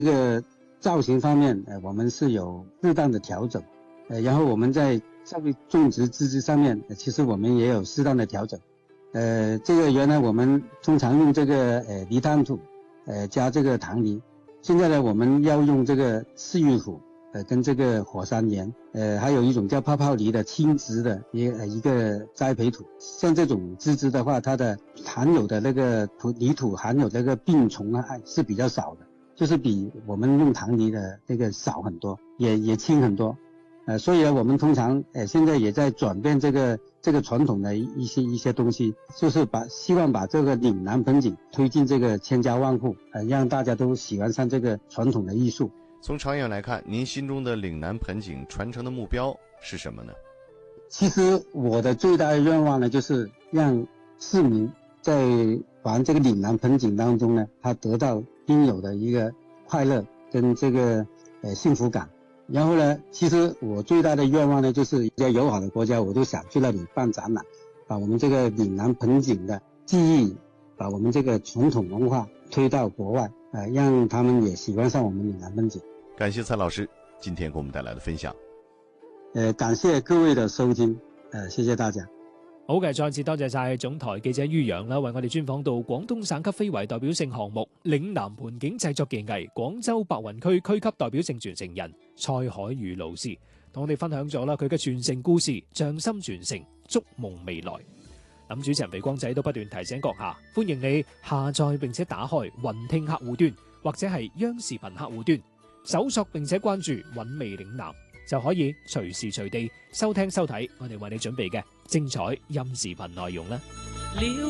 这个造型方面，我们是有适当的调整，然后我们在这个种植资质上面，其实我们也有适当的调整。这个原来我们通常用这个泥炭土，加这个糖泥，现在呢我们要用这个赤玉土，跟这个火山岩，还有一种叫泡泡泥的轻质的一个栽培土。像这种资质的话，它的含有的那个泥土含有这个病虫啊是比较少的，就是比我们用糖泥的那个少很多，也轻很多。所以呢，我们通常现在也在转变这个传统的一些东西，就是希望把这个岭南盆景推进这个千家万户，让大家都喜欢上这个传统的艺术。 从长远来看，您心中的岭南盆景传承的目标是什么呢？ 其实我的最大的愿望呢，就是让市民在玩这个岭南盆景当中呢，他得到应有的一个快乐跟这个幸福感。然后呢，其实我最大的愿望呢，就是比较友好的国家，我都想去那里办展览，把我们这个岭南盆景的技艺，把我们这个传统文化推到国外，让他们也喜欢上我們嶺南盆景。 感謝蔡老師今天給我們帶來的分享。 感謝各位的收聽，謝謝大家。 好嘅，再次多謝晒總台記者于洋啦，為我哋專訪到廣東省級非遺代表性項目嶺南盆景製作技藝廣州白雲區區級代表性傳承人蔡海宇老師，同我哋分享咗啦佢嘅傳承故事，匠心傳承，築夢未來。咁主持人肥光仔都不斷提醒閣下，歡迎你下載並且打開雲聽客戶端或者係央視頻客戶端，搜索並且關注韻味嶺南，就可以隨時隨地收聽收睇我哋為你準備嘅精彩音視頻內容啦。